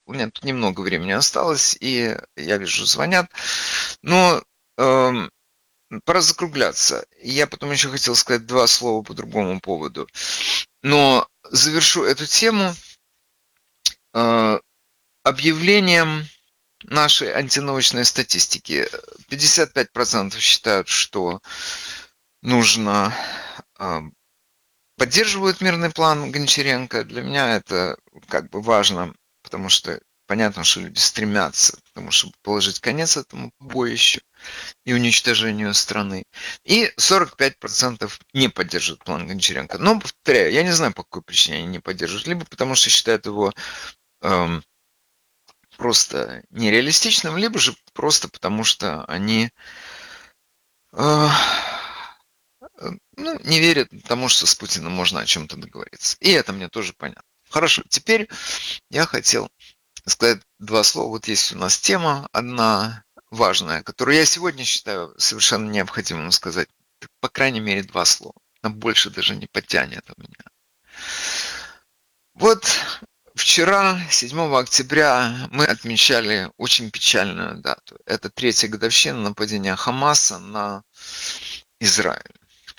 у меня тут немного времени осталось, и я вижу, звонят. Но пора закругляться. Я потом еще хотел сказать два слова по другому поводу. Но завершу эту тему э, объявлением нашей антинаучной статистики. 55% считают, что нужно поддерживают мирный план Гончаренко. Для меня это как бы важно, потому что понятно, что люди стремятся к тому, чтобы положить конец этому побоищу и уничтожению страны. И 45% не поддерживают план Гончаренко. Но, повторяю, я не знаю, по какой причине они не поддерживают. Либо потому что считают его эм, просто нереалистичным, либо же просто потому что они э, не верят тому, что с Путиным можно о чем-то договориться. И это мне тоже понятно. Хорошо, теперь я хотел сказать два слова. Вот есть у нас тема одна важная, которую я сегодня считаю совершенно необходимым сказать. По крайней мере, два слова. Она больше даже не потянет у меня. Вот вчера, 7 октября, мы отмечали очень печальную дату. Это третья годовщина нападения Хамаса на Израиль.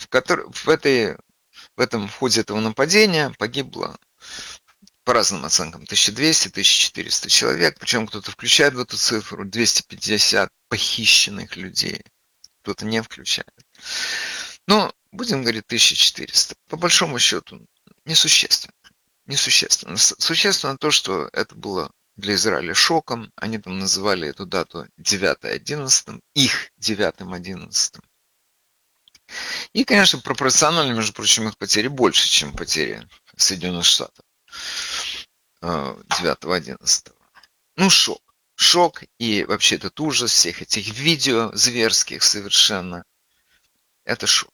В этом ходе этого нападения погибло, по разным оценкам, 1200-1400 человек, причем кто-то включает в эту цифру 250 похищенных людей, кто-то не включает. Но будем говорить 1400. По большому счету, несущественно. Несущественно. Существенно то, что это было для Израиля шоком. Они там называли эту дату 9-11, их 9-11. И, конечно, пропорционально, между прочим, их потери больше, чем потери Соединенных Штатов 9-11. Ну, шок. Шок и вообще этот ужас всех этих видео зверских совершенно. Это шок.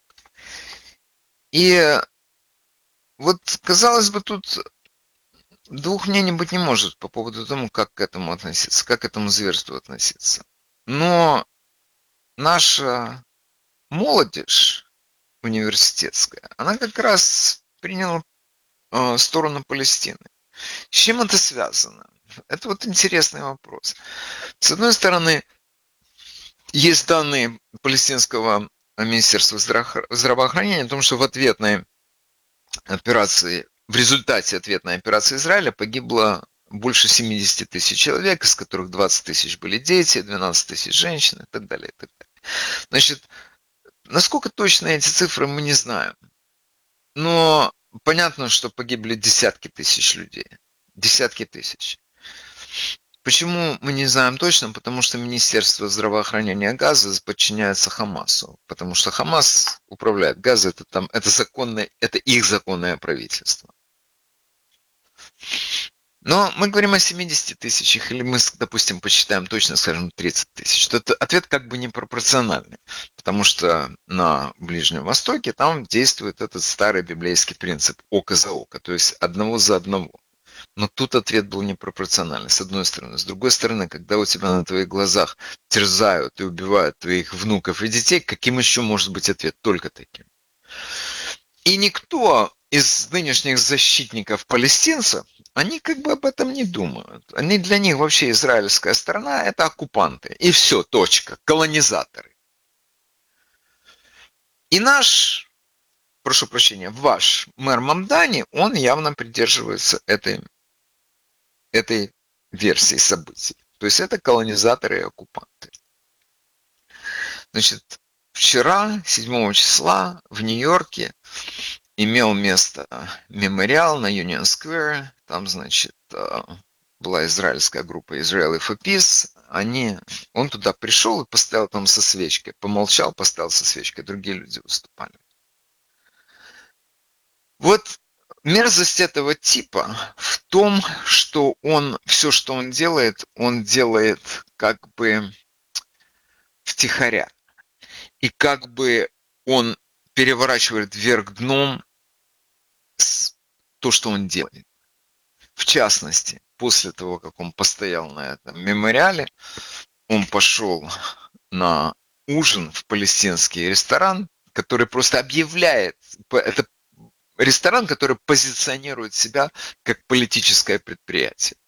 И вот, казалось бы, тут двух мнений быть не может по поводу того, как к этому относиться, как к этому зверству относиться. Но наша молодежь университетская, она как раз приняла сторону Палестины. С чем это связано? Это вот интересный вопрос. С одной стороны, есть данные палестинского министерства здравоохранения о том, что в ответной операции, в результате ответной операции Израиля погибло больше 70 тысяч человек, из которых 20 тысяч были дети, 12 тысяч женщин и так далее, и так далее. Значит, насколько точно эти цифры, мы не знаем. Но понятно, что погибли десятки тысяч людей. Десятки тысяч. Почему мы не знаем точно? Потому что Министерство здравоохранения Газа подчиняется Хамасу. Потому что Хамас управляет Газой, это их законное правительство. Но мы говорим о 70 тысячах, или мы, допустим, посчитаем точно, скажем, 30 тысяч. То ответ как бы непропорциональный, потому что на Ближнем Востоке там действует этот старый библейский принцип око за око, то есть одного за одного. Но тут ответ был непропорциональный, с одной стороны. С другой стороны, когда у тебя на твоих глазах терзают и убивают твоих внуков и детей, каким еще может быть ответ? Только таким. И никто из нынешних защитников палестинцев, они как бы об этом не думают. Для них вообще израильская сторона – это оккупанты. И все, точка. Колонизаторы. И ваш мэр Мамдани, он явно придерживается этой версии событий. То есть это колонизаторы и оккупанты. Значит, вчера, 7 числа, в Нью-Йорке имел место мемориал на Union Square. Там, значит, была израильская группа Israeli for Peace. Он туда пришел и поставил там со свечкой. Помолчал, поставил со свечкой. Другие люди выступали. Вот мерзость этого типа в том, что все, что он делает как бы втихаря. И как бы он переворачивает вверх дном то, что он делает. В частности, после того, как он постоял на этом мемориале, он пошел на ужин в палестинский ресторан, который просто объявляет, это ресторан, который позиционирует себя как политическое предприятие.